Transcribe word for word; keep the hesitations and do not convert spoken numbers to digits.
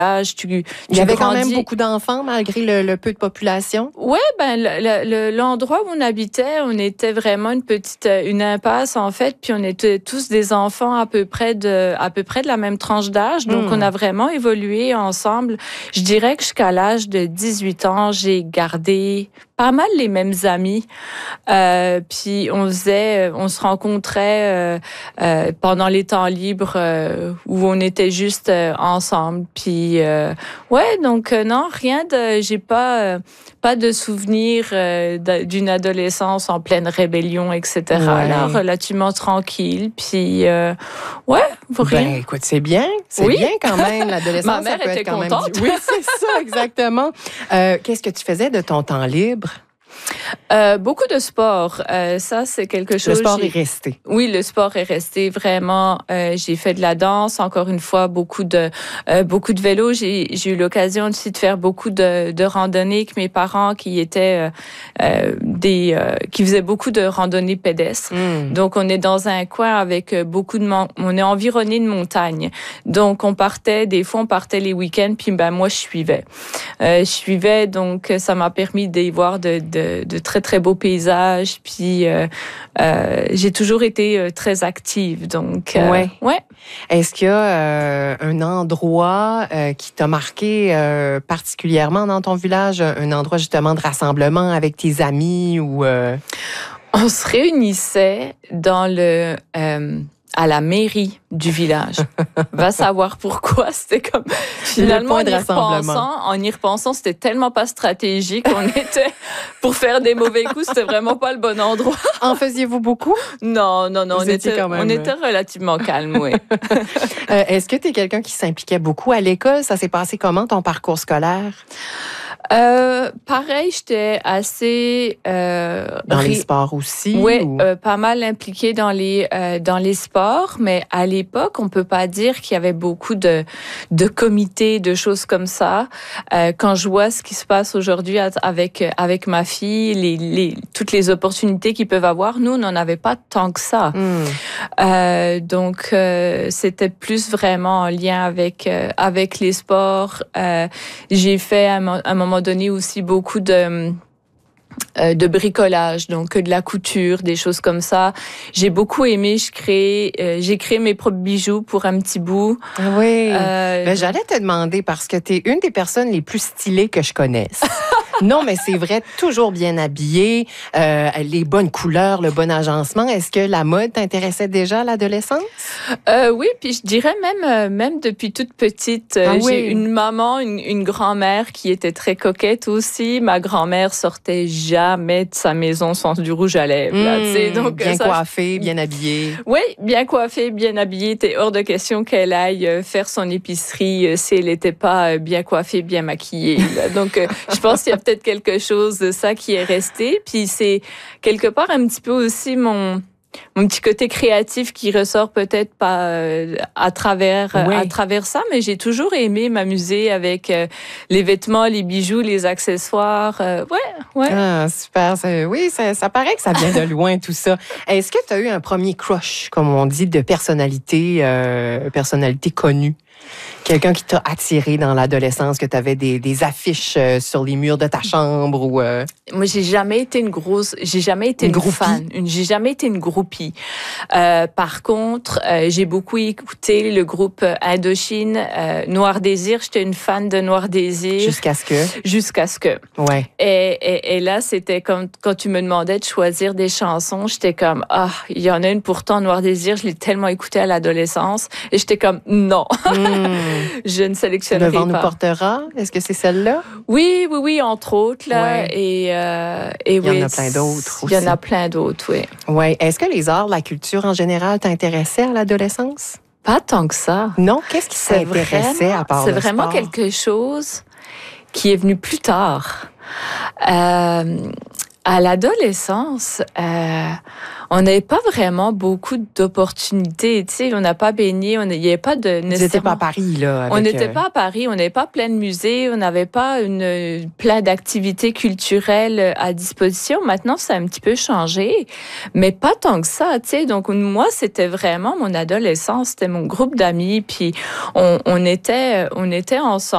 Tu, tu Il y avait grandis. quand même beaucoup d'enfants malgré le, le peu de population. Ouais, ben le, le, l'endroit où on habitait, on était vraiment une petite une impasse en fait, puis on était tous des enfants à peu près de à peu près de la même tranche d'âge, donc mmh. on a vraiment évolué ensemble. Je dirais que jusqu'à l'âge de dix-huit ans, j'ai gardé pas mal les mêmes amis. Euh, puis on faisait, on se rencontrait euh, euh, pendant les temps libres euh, où on était juste euh, ensemble. Puis euh, ouais, donc euh, non, rien de, j'ai pas euh, pas de souvenirs euh, d'une adolescence en pleine rébellion, et cetera. Ouais. Là, relativement tranquille. Puis euh, ouais, rien. Ben écoute, c'est bien, c'est oui. bien quand même. L'adolescence, ma mère ça peut était être quand contente. Même... Oui, c'est ça, exactement. Euh, qu'est-ce que tu faisais de ton temps libre? Euh, beaucoup de sport. Euh, ça, c'est quelque chose... Le sport j'ai... est resté. Oui, le sport est resté vraiment. Euh, j'ai fait de la danse, encore une fois, beaucoup de euh, beaucoup de vélo. J'ai, j'ai eu l'occasion aussi de faire beaucoup de, de randonnées avec mes parents qui étaient euh, euh, des... Euh, qui faisaient beaucoup de randonnées pédestres. Mm. Donc, on est dans un coin avec beaucoup de... Man... On est environné de montagnes. Donc, on partait... Des fois, on partait les week-ends, puis ben moi, je suivais. Euh, je suivais, donc ça m'a permis d'y voir de, de, de très, très beaux paysages. Puis, euh, euh, j'ai toujours été euh, très active. Donc, euh, ouais. ouais. Est-ce qu'il y a euh, un endroit euh, qui t'a marqué euh, particulièrement dans ton village? Un endroit, justement, de rassemblement avec tes amis ou... Euh... On se réunissait dans le... Euh, à la mairie du village. Va savoir pourquoi. C'était comme... Finalement, en y, repensant, en y repensant, c'était tellement pas stratégique. On était... Pour faire des mauvais coups, c'était vraiment pas le bon endroit. En faisiez-vous beaucoup? Non, non, non. Vous on était, quand même... on était relativement calme, oui. euh, est-ce que tu es quelqu'un qui s'impliquait beaucoup à l'école? Ça s'est passé comment, ton parcours scolaire? Euh, pareil, j'étais assez... Euh, dans ré... les sports aussi? Oui, ou... euh, pas mal impliquée dans les, euh, dans les sports, mais à l'époque, on peut pas dire qu'il y avait beaucoup de, de comités, de choses comme ça. Euh, quand je vois ce qui se passe aujourd'hui avec, avec ma fille, les, les, toutes les opportunités qu'ils peuvent avoir, nous, on n'en avait pas tant que ça. Mm. Euh, donc, euh, c'était plus vraiment en lien avec, euh, avec les sports. Euh, j'ai fait à un moment donné aussi beaucoup de euh, de bricolage, donc de la couture, des choses comme ça. J'ai beaucoup aimé, je crée, euh, j'ai créé mes propres bijoux pour un petit bout. Ah oui. Euh, ben, j'allais te demander parce que tu es une des personnes les plus stylées que je connaisse. Non, mais c'est vrai, toujours bien habillée, euh, les bonnes couleurs, le bon agencement. Est-ce que la mode t'intéressait déjà à l'adolescence? Euh, oui, puis je dirais même, même depuis toute petite. Ah oui. J'ai une maman, une, une grand-mère qui était très coquette aussi. Ma grand-mère sortait jamais de sa maison sans du rouge à lèvres. Mmh, là, tu sais. Donc, bien ça, coiffée, bien habillée. Oui, bien coiffée, bien habillée. T'es hors de question qu'elle aille faire son épicerie si elle n'était pas bien coiffée, bien maquillée. Là. Donc, je pense qu'il y a peut-être quelque chose de ça qui est resté. Puis c'est quelque part un petit peu aussi mon mon petit côté créatif qui ressort peut-être pas euh, à travers oui. à travers ça, mais j'ai toujours aimé m'amuser avec euh, les vêtements, les bijoux, les accessoires. Euh, ouais, ouais. Ah, super. Ça, oui, ça, ça paraît que ça vient de loin tout ça. Est-ce que tu as eu un premier crush, comme on dit, de personnalité, euh, personnalité connue? Quelqu'un qui t'a attiré dans l'adolescence, que tu avais des, des affiches euh, sur les murs de ta chambre ou euh... Moi, j'ai jamais été une grosse, j'ai jamais été une, une fan, une, j'ai jamais été une groupie. Euh, par contre, euh, j'ai beaucoup écouté le groupe Indochine, euh, Noir Désir. J'étais une fan de Noir Désir. Jusqu'à ce que. Jusqu'à ce que. Ouais. Et, et, et là, c'était comme quand tu me demandais de choisir des chansons, j'étais comme ah, il y en a une pourtant Noir Désir. Je l'ai tellement écoutée à l'adolescence et j'étais comme non. Mm. Je ne sélectionnerai pas. Le vent pas. nous portera. Est-ce que c'est celle-là? Oui, oui, oui, entre autres là. Ouais. Et, euh, et il y oui, en a plein d'autres aussi. Il y en a plein d'autres, oui. Ouais. Est-ce que les arts, la culture en général t'intéressaient à l'adolescence? Pas tant que ça. Non. Qu'est-ce qui t'intéressait à part C'est le vraiment sport? quelque chose qui est venu plus tard. Euh, à l'adolescence, euh, on n'avait pas vraiment beaucoup d'opportunités. Tu sais, on n'a pas baigné, il n'y avait pas de... Vous n'étiez pas à Paris, là? Avec on n'était euh... pas à Paris, on n'avait pas plein de musées, on n'avait pas une, plein d'activités culturelles à disposition. Maintenant, ça a un petit peu changé, mais pas tant que ça, tu sais. Donc, moi, c'était vraiment mon adolescence, c'était mon groupe d'amis, puis on, on, était, on était ensemble.